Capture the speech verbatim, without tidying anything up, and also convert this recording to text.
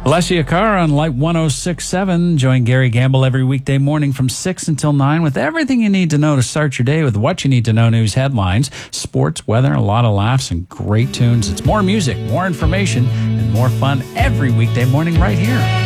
Alessia Cara on Light one oh six point seven. Join Gary Gamble every weekday morning from six until nine with everything you need to know to start your day with what you need to know news headlines, sports, weather, a lot of laughs, and great tunes. It's more music, more information, and more fun every weekday morning right here.